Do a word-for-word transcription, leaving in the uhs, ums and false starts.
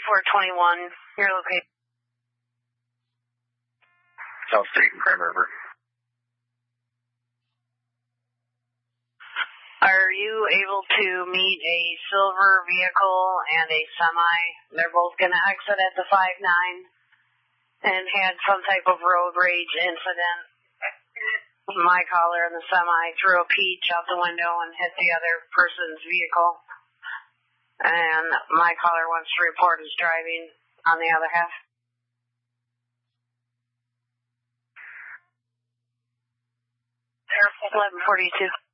four twenty-one, your location. South State and Prime River. Are you able to meet a silver vehicle and a semi? They're both going to exit at the five nine and had some type of road rage incident. My caller in the semi threw a peach out the window and hit the other person's vehicle. And my caller wants to report his driving on the other half. eleven forty-two.